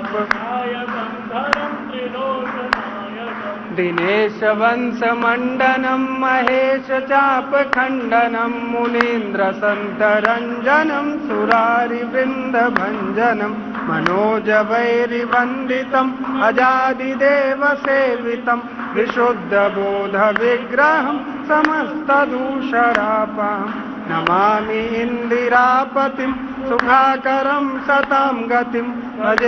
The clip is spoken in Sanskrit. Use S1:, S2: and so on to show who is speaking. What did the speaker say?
S1: दिनेशवंशमण्डनं महेशचापखण्डनं मुनीन्द्रसन्तरञ्जनं सुरारिवृन्दभञ्जनं मनोजवैरिवन्दितम् अजादिदेवसेवितं विशुद्धबोधविग्रहं समस्तदूषरापहं नमामि इन्दिरापतिं सुखाकरं सतां गतिं भजे